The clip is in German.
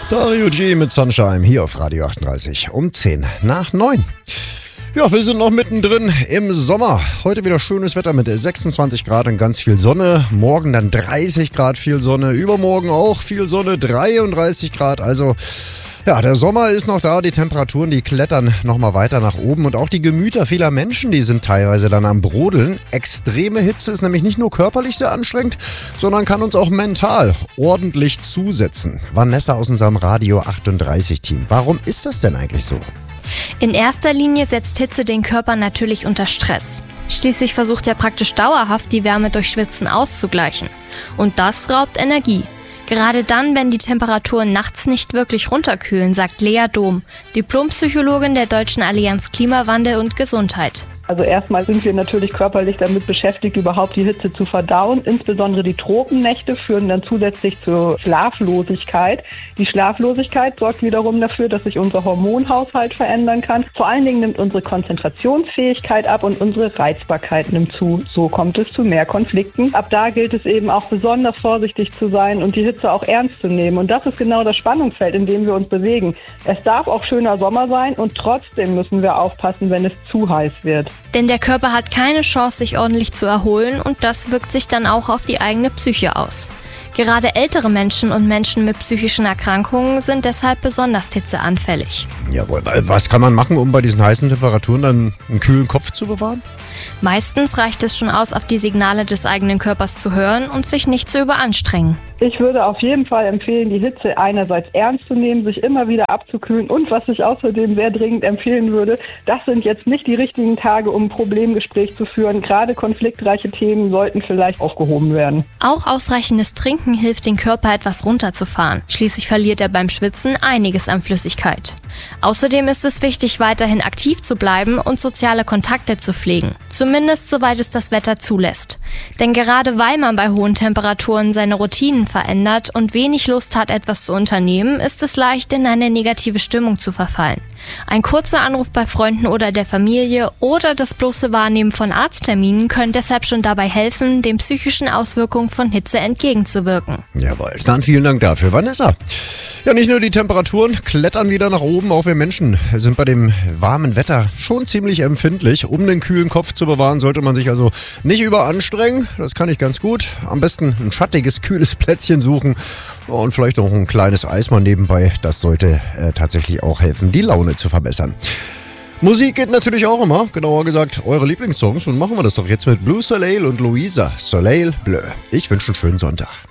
Dario G mit Sunshine hier auf Radio 38 um 10 nach 9. Ja, wir sind noch mittendrin im Sommer. Heute wieder schönes Wetter mit 26 Grad und ganz viel Sonne. Morgen dann 30 Grad, viel Sonne. Übermorgen auch viel Sonne, 33 Grad. Also ja, der Sommer ist noch da. Die Temperaturen, die klettern nochmal weiter nach oben. Und auch die Gemüter vieler Menschen, die sind teilweise dann am Brodeln. Extreme Hitze ist nämlich nicht nur körperlich sehr anstrengend, sondern kann uns auch mental ordentlich zusetzen. Vanessa aus unserem Radio 38 Team. Warum ist das denn eigentlich so? In erster Linie setzt Hitze den Körper natürlich unter Stress. Schließlich versucht er praktisch dauerhaft, die Wärme durch Schwitzen auszugleichen. Und das raubt Energie. Gerade dann, wenn die Temperaturen nachts nicht wirklich runterkühlen, sagt Lea Dom, Diplompsychologin der Deutschen Allianz Klimawandel und Gesundheit. Also erstmal sind wir natürlich körperlich damit beschäftigt, überhaupt die Hitze zu verdauen. Insbesondere die Tropennächte führen dann zusätzlich zur Schlaflosigkeit. Die Schlaflosigkeit sorgt wiederum dafür, dass sich unser Hormonhaushalt verändern kann. Vor allen Dingen nimmt unsere Konzentrationsfähigkeit ab und unsere Reizbarkeit nimmt zu. So kommt es zu mehr Konflikten. Ab da gilt es eben auch besonders vorsichtig zu sein und die Hitze auch ernst zu nehmen. Und das ist genau das Spannungsfeld, in dem wir uns bewegen. Es darf auch schöner Sommer sein und trotzdem müssen wir aufpassen, wenn es zu heiß wird. Denn der Körper hat keine Chance, sich ordentlich zu erholen und das wirkt sich dann auch auf die eigene Psyche aus. Gerade ältere Menschen und Menschen mit psychischen Erkrankungen sind deshalb besonders hitzeanfällig. Jawohl, was kann man machen, um bei diesen heißen Temperaturen dann einen kühlen Kopf zu bewahren? Meistens reicht es schon aus, auf die Signale des eigenen Körpers zu hören und sich nicht zu überanstrengen. Ich würde auf jeden Fall empfehlen, die Hitze einerseits ernst zu nehmen, sich immer wieder abzukühlen und was ich außerdem sehr dringend empfehlen würde, das sind jetzt nicht die richtigen Tage, um ein Problemgespräch zu führen. Gerade konfliktreiche Themen sollten vielleicht aufgehoben werden. Auch ausreichendes Trinken hilft, den Körper etwas runterzufahren. Schließlich verliert er beim Schwitzen einiges an Flüssigkeit. Außerdem ist es wichtig, weiterhin aktiv zu bleiben und soziale Kontakte zu pflegen. Zumindest soweit es das Wetter zulässt. Denn gerade weil man bei hohen Temperaturen seine Routinen verändert und wenig Lust hat, etwas zu unternehmen, ist es leicht, in eine negative Stimmung zu verfallen. Ein kurzer Anruf bei Freunden oder der Familie oder das bloße Wahrnehmen von Arztterminen können deshalb schon dabei helfen, den psychischen Auswirkungen von Hitze entgegenzuwirken. Jawohl, dann vielen Dank dafür, Vanessa. Ja, nicht nur die Temperaturen klettern wieder nach oben, auch wir Menschen sind bei dem warmen Wetter schon ziemlich empfindlich. Um den kühlen Kopf zu bewahren, sollte man sich also nicht überanstrengen. Das kann ich ganz gut. Am besten ein schattiges, kühles Plätzchen suchen und vielleicht noch ein kleines Eis mal nebenbei. Das sollte tatsächlich auch helfen, die Laune zu verbessern. Musik geht natürlich auch immer, genauer gesagt eure Lieblingssongs, und machen wir das doch jetzt mit Blue Soleil und Luisa Soleil Bleu. Ich wünsche einen schönen Sonntag.